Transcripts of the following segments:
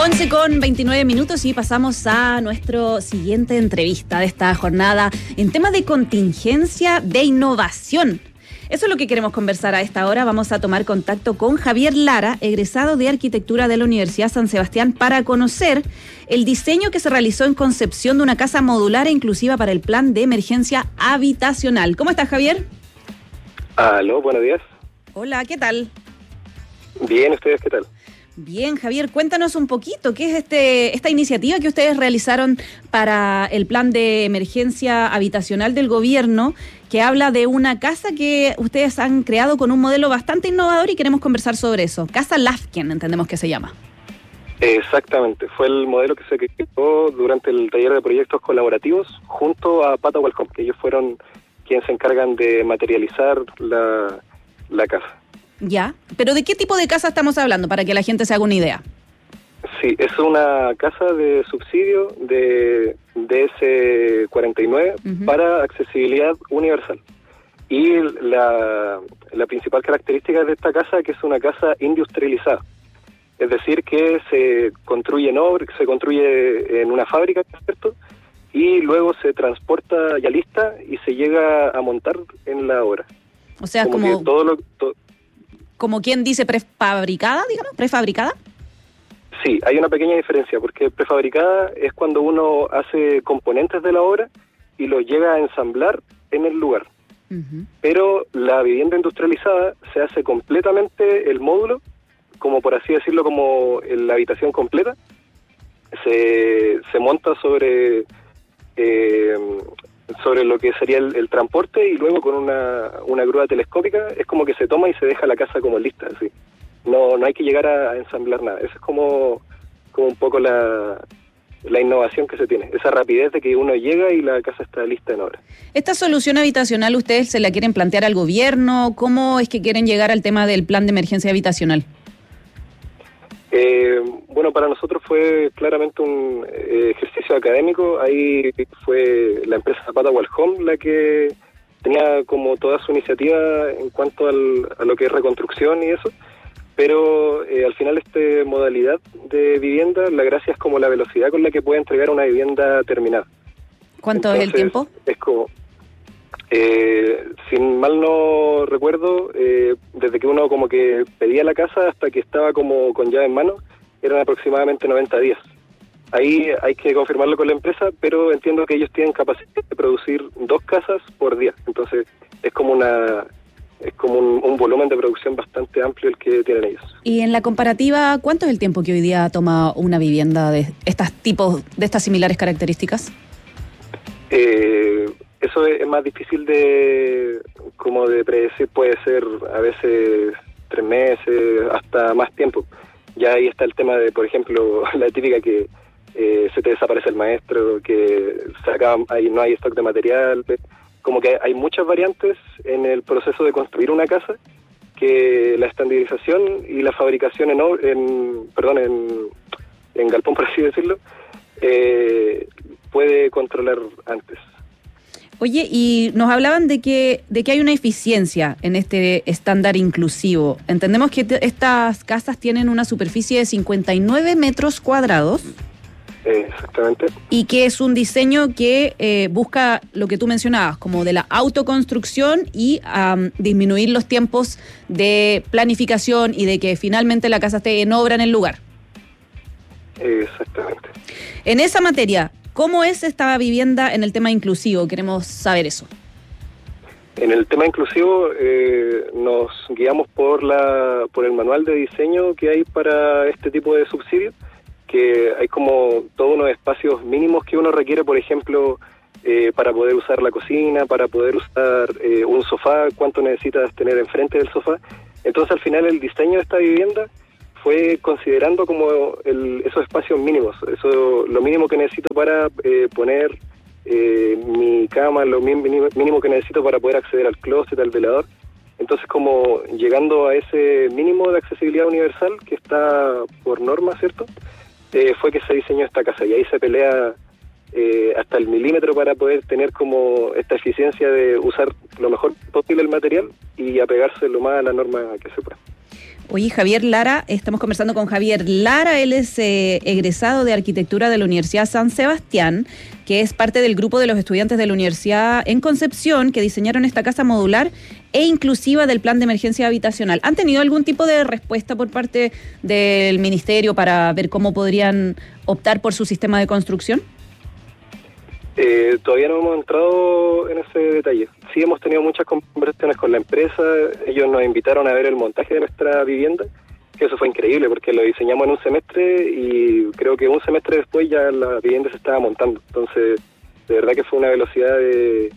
11:29 y pasamos a nuestro siguiente entrevista de esta jornada en temas de contingencia de innovación. Eso es lo que queremos conversar a esta hora. Vamos a tomar contacto con Javier Lara, egresado de Arquitectura de la Universidad San Sebastián, para conocer el diseño que se realizó en concepción de una casa modular e inclusiva para el plan de emergencia habitacional. ¿Cómo estás, Javier? Aló, buenos días. Hola, ¿qué tal? Bien, ¿ustedes qué tal? Bien, Javier, cuéntanos un poquito, ¿qué es esta iniciativa que ustedes realizaron para el plan de emergencia habitacional del gobierno, que habla de una casa que ustedes han creado con un modelo bastante innovador y queremos conversar sobre eso? Casa Lafken, entendemos que se llama. Exactamente, fue el modelo que se creó durante el taller de proyectos colaborativos junto a Pata Wellcome, que ellos fueron quienes se encargan de materializar la casa. Ya, pero ¿de qué tipo de casa estamos hablando para que la gente se haga una idea? Sí, es una casa de subsidio de DS49 para accesibilidad universal. Y la principal característica de esta casa es que es una casa industrializada. Es decir, que se construye en una fábrica, ¿cierto? Y luego se transporta ya lista y se llega a montar en la obra. O sea, como como quien dice prefabricada, digamos, prefabricada. Sí, hay una pequeña diferencia, porque prefabricada es cuando uno hace componentes de la obra y los llega a ensamblar en el lugar. Pero la vivienda industrializada se hace completamente el módulo, como por así decirlo, como la habitación completa, se monta sobre lo que sería el transporte, y luego con una grúa telescópica es como que se toma y se deja la casa como lista, así. No hay que llegar a ensamblar nada. Eso es como un poco la innovación que se tiene, esa rapidez de que uno llega y la casa está lista en obra. ¿Esta solución habitacional ustedes se la quieren plantear al gobierno? ¿Cómo es que quieren llegar al tema del plan de emergencia habitacional? Bueno, para nosotros fue claramente un ejercicio académico. Ahí fue la empresa Pata Wellcome la que tenía como toda su iniciativa en cuanto a lo que es reconstrucción y eso, pero al final esta modalidad de vivienda, la gracia es como la velocidad con la que puede entregar una vivienda terminada. ¿Cuánto es el tiempo? Es como, si mal no recuerdo, desde que uno como que pedía la casa hasta que estaba como con llave en mano, eran aproximadamente 90 días. Ahí hay que confirmarlo con la empresa, pero entiendo que ellos tienen capacidad de producir 2 casas por día. Entonces es como un volumen de producción bastante amplio el que tienen ellos. Y en la comparativa, ¿cuánto es el tiempo que hoy día toma una vivienda de estas similares características? Eso es más difícil de predecir. Puede ser a veces 3 meses, hasta más tiempo. Ya ahí está el tema de, por ejemplo, la típica que se te desaparece el maestro, que ahí no hay stock de material. Como que hay muchas variantes en el proceso de construir una casa, que la estandarización y la fabricación en galpón, por así decirlo, puede controlar antes. Oye, y nos hablaban de que hay una eficiencia en este estándar inclusivo. Entendemos que estas casas tienen una superficie de 59 metros cuadrados. Exactamente. Y que es un diseño que busca lo que tú mencionabas, como de la autoconstrucción y disminuir los tiempos de planificación y de que finalmente la casa esté en obra en el lugar. Exactamente. En esa materia, ¿cómo es esta vivienda en el tema inclusivo? Queremos saber eso. En el tema inclusivo nos guiamos por el manual de diseño que hay para este tipo de subsidios, que hay como todos unos espacios mínimos que uno requiere, por ejemplo, para poder usar la cocina, para poder usar un sofá, cuánto necesitas tener enfrente del sofá. Entonces, al final, el diseño de esta vivienda fue considerando como esos espacios mínimos, lo mínimo que necesito para poner mi cama, lo mínimo que necesito para poder acceder al closet, al velador. Entonces, como llegando a ese mínimo de accesibilidad universal que está por norma, ¿cierto? Fue que se diseñó esta casa, y ahí se pelea hasta el milímetro para poder tener como esta eficiencia de usar lo mejor posible el material y apegarse lo más a la norma que se pueda. Oye, Javier Lara, estamos conversando con Javier Lara, él es egresado de Arquitectura de la Universidad San Sebastián, que es parte del grupo de los estudiantes de la Universidad en Concepción que diseñaron esta casa modular e inclusiva del plan de emergencia habitacional. ¿Han tenido algún tipo de respuesta por parte del ministerio para ver cómo podrían optar por su sistema de construcción? Todavía no hemos entrado en ese detalle. Sí hemos tenido muchas conversaciones con la empresa. Ellos nos invitaron a ver el montaje de nuestra vivienda, que eso fue increíble porque lo diseñamos en un semestre y creo que un semestre después ya la vivienda se estaba montando. Entonces, de verdad que fue una velocidad de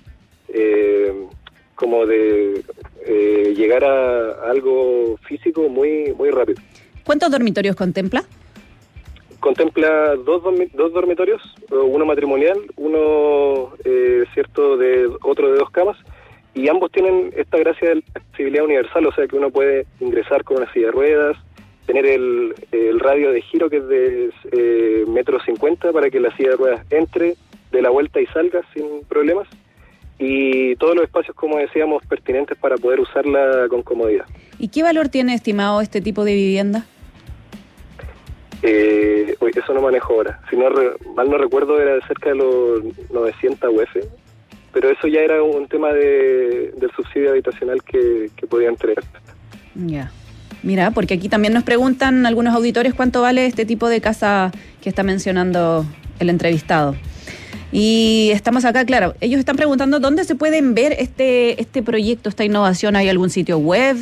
llegar a algo físico muy muy rápido. ¿Cuántos dormitorios contempla? Contempla dos dormitorios, uno matrimonial, uno otro de 2 camas, y ambos tienen esta gracia de la accesibilidad universal, o sea que uno puede ingresar con una silla de ruedas, tener el radio de giro que es de 1,50 m para que la silla de ruedas entre, de la vuelta y salga sin problemas, y todos los espacios, como decíamos, pertinentes para poder usarla con comodidad. ¿Y qué valor tiene estimado este tipo de vivienda? Eso no manejo ahora. Si mal no recuerdo, era de cerca de los 900 UF, pero eso ya era un tema del subsidio habitacional que podía entregar. Ya. Mira, porque aquí también nos preguntan algunos auditores cuánto vale este tipo de casa que está mencionando el entrevistado. Y estamos acá, claro, ellos están preguntando dónde se pueden ver este proyecto, esta innovación. ¿Hay algún sitio web?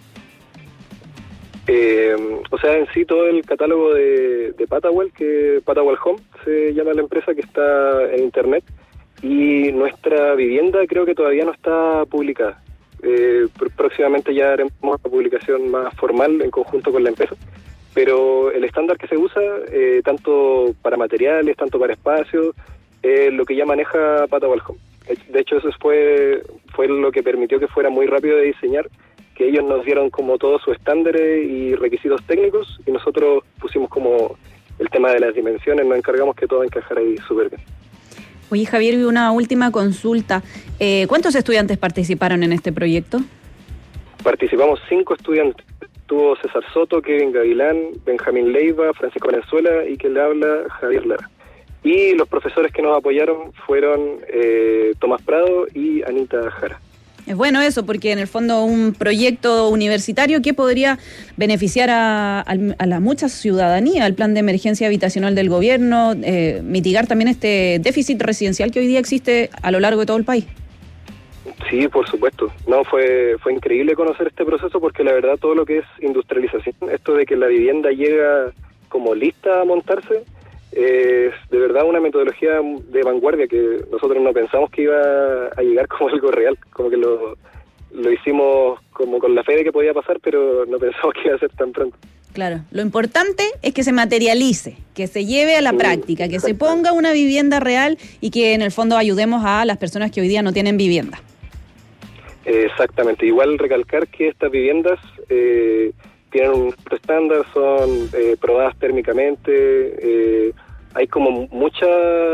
O sea, en sí todo el catálogo de Patawell, que Patawell Home se llama la empresa, que está en internet, y nuestra vivienda creo que todavía no está publicada. Próximamente ya haremos una publicación más formal en conjunto con la empresa, pero el estándar que se usa, tanto para materiales, tanto para espacios, lo que ya maneja Patawell Home. De hecho, eso fue lo que permitió que fuera muy rápido de diseñar, que ellos nos dieron como todos sus estándares y requisitos técnicos, y nosotros pusimos como el tema de las dimensiones, nos encargamos que todo encajara ahí súper bien. Oye, Javier, una última consulta. ¿Cuántos estudiantes participaron en este proyecto? Participamos 5 estudiantes. Estuvo César Soto, Kevin Gavilán, Benjamín Leiva, Francisco Valenzuela y que le habla Javier Lara. Y los profesores que nos apoyaron fueron Tomás Prado y Anita Jara. Es bueno eso, porque en el fondo un proyecto universitario que podría beneficiar a la mucha ciudadanía, al plan de emergencia habitacional del gobierno, mitigar también este déficit residencial que hoy día existe a lo largo de todo el país. Sí, por supuesto. No, fue increíble conocer este proceso, porque la verdad todo lo que es industrialización, esto de que la vivienda llega como lista a montarse, es de verdad una metodología de vanguardia que nosotros no pensamos que iba a llegar como algo real, como que lo hicimos como con la fe de que podía pasar, pero no pensamos que iba a ser tan pronto. Claro, lo importante es que se materialice, que se lleve a la práctica, que se ponga una vivienda real y que en el fondo ayudemos a las personas que hoy día no tienen vivienda. Exactamente, igual recalcar que estas viviendas tienen un estándar, son probadas térmicamente, hay como muchos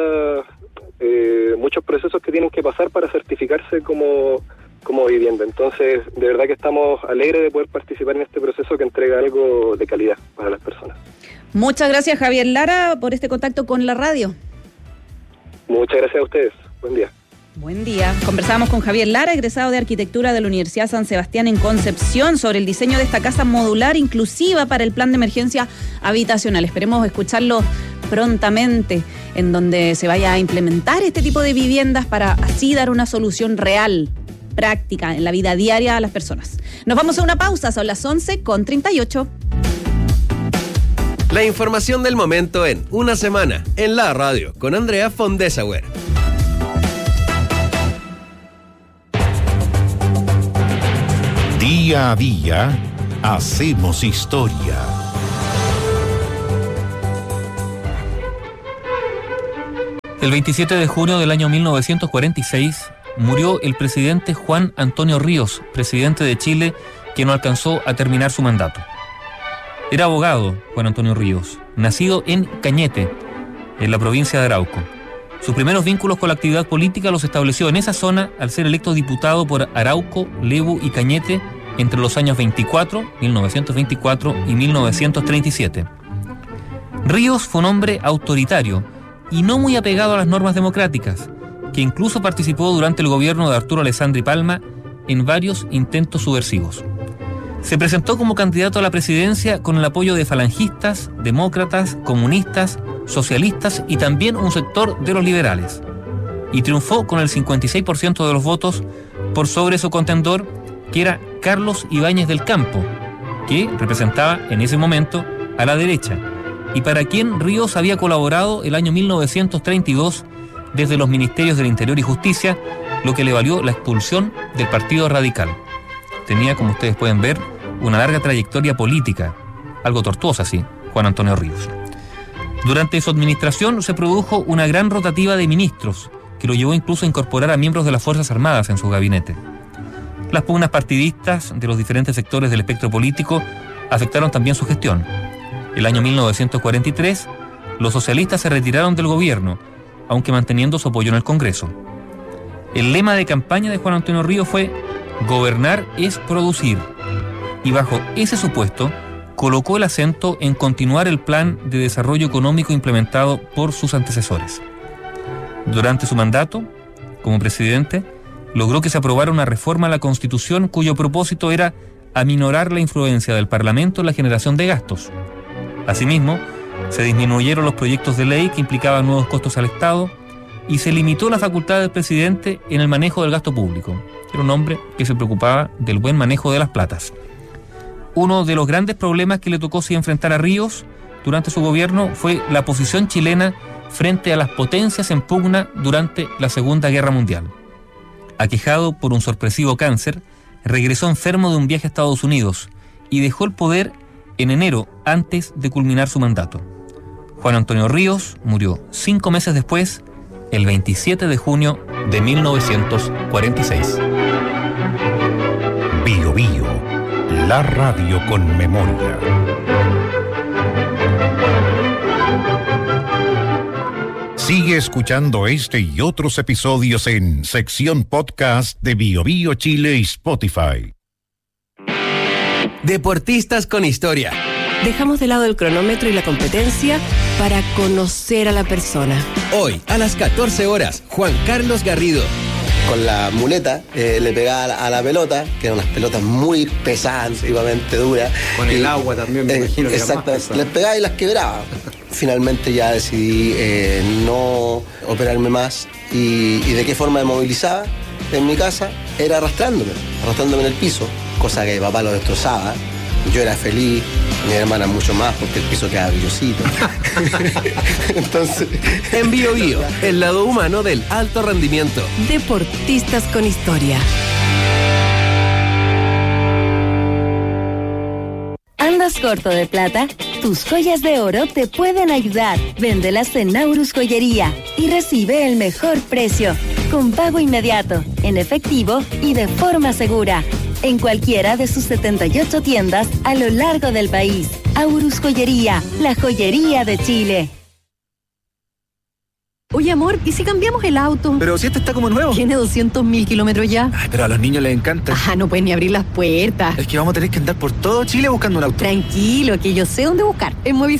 procesos que tienen que pasar para certificarse como vivienda. Entonces, de verdad que estamos alegres de poder participar en este proceso que entrega algo de calidad para las personas. Muchas gracias, Javier Lara, por este contacto con la radio. Muchas gracias a ustedes. Buen día. Buen día. Conversábamos con Javier Lara, egresado de Arquitectura de la Universidad San Sebastián en Concepción, sobre el diseño de esta casa modular inclusiva para el plan de emergencia habitacional. Esperemos escucharlo prontamente, en donde se vaya a implementar este tipo de viviendas para así dar una solución real, práctica, en la vida diaria a las personas. Nos vamos a una pausa, son las 11:38. La información del momento en Una Semana, en la radio, con Andrea Fondesauer. Día a día, hacemos historia. El 27 de junio del año 1946 murió el presidente Juan Antonio Ríos, presidente de Chile, que no alcanzó a terminar su mandato. Era abogado, Juan Antonio Ríos, nacido en Cañete, en la provincia de Arauco. Sus primeros vínculos con la actividad política los estableció en esa zona al ser electo diputado por Arauco, Lebu y Cañete entre los años 1924 y 1937. Ríos fue un hombre autoritario y no muy apegado a las normas democráticas, que incluso participó durante el gobierno de Arturo Alessandri Palma en varios intentos subversivos. Se presentó como candidato a la presidencia con el apoyo de falangistas, demócratas, comunistas, socialistas y también un sector de los liberales. Y triunfó con el 56% de los votos por sobre su contendor, que era Carlos Ibáñez del Campo, que representaba en ese momento a la derecha, y para quien Ríos había colaborado el año 1932 desde los Ministerios del Interior y Justicia, lo que le valió la expulsión del Partido Radical. Tenía, como ustedes pueden ver, una larga trayectoria política, algo tortuosa, sí, Juan Antonio Ríos. Durante su administración se produjo una gran rotativa de ministros, que lo llevó incluso a incorporar a miembros de las Fuerzas Armadas en su gabinete. Las pugnas partidistas de los diferentes sectores del espectro político afectaron también su gestión. El año 1943, los socialistas se retiraron del gobierno, aunque manteniendo su apoyo en el Congreso. El lema de campaña de Juan Antonio Ríos fue «Gobernar es producir», y bajo ese supuesto colocó el acento en continuar el plan de desarrollo económico implementado por sus antecesores. Durante su mandato, como presidente, logró que se aprobara una reforma a la Constitución cuyo propósito era aminorar la influencia del Parlamento en la generación de gastos. Asimismo, se disminuyeron los proyectos de ley que implicaban nuevos costos al Estado y se limitó la facultad del presidente en el manejo del gasto público. Era un hombre que se preocupaba del buen manejo de las platas. Uno de los grandes problemas que le tocó enfrentar a Ríos durante su gobierno fue la posición chilena frente a las potencias en pugna durante la Segunda Guerra Mundial. Aquejado por un sorpresivo cáncer, regresó enfermo de un viaje a Estados Unidos y dejó el poder en enero antes de culminar su mandato. Juan Antonio Ríos murió 5 meses después, el 27 de junio de 1946. Bio Bio, la radio con memoria. Sigue escuchando este y otros episodios en sección podcast de Bio Bio Chile y Spotify. Deportistas con historia. Dejamos de lado el cronómetro y la competencia para conocer a la persona. Hoy, a las 14 horas, Juan Carlos Garrido. Con la muleta le pegaba a la pelota, que eran unas pelotas muy pesadas, antiguamente duras. Con el agua también, me imagino que exacto, les pegaba y las quebraba. Finalmente ya decidí no operarme más y de qué forma me movilizaba en mi casa era arrastrándome en el piso, cosa que mi papá lo destrozaba. Yo era feliz, mi hermana mucho más porque el piso quedaba brillosito. Entonces, en Bio Bio, el lado humano del alto rendimiento. Deportistas con historia. ¿Andas corto de plata? Tus joyas de oro te pueden ayudar. Véndelas en Naurus Joyería y recibe el mejor precio, con pago inmediato, en efectivo y de forma segura. En cualquiera de sus 78 tiendas a lo largo del país. Aurus Joyería, la joyería de Chile. Oye, amor, ¿y si cambiamos el auto? Pero si este está como nuevo. Tiene 200.000 kilómetros ya. Ay, pero a los niños les encanta. Ah, no pueden ni abrir las puertas. Es que vamos a tener que andar por todo Chile buscando un auto. Tranquilo, que yo sé dónde buscar. En Movistar.